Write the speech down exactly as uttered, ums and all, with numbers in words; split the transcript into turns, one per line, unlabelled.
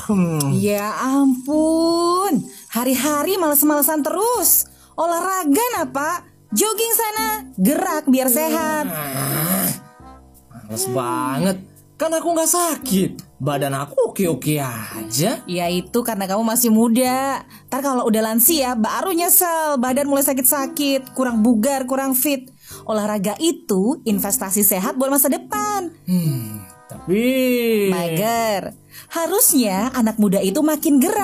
Hmm.
Ya ampun, hari-hari males-malesan terus. Olahraga nah Pak, jogging sana, gerak biar sehat.
Males banget. Kan aku gak sakit. Badan aku oke-oke aja.
Ya itu karena kamu masih muda. Ntar kalau udah lansia baru nyesel, badan mulai sakit-sakit, kurang bugar, kurang fit. Olahraga itu investasi sehat buat masa depan.
Hmm, tapi...
Mager, harusnya anak muda itu makin gerak.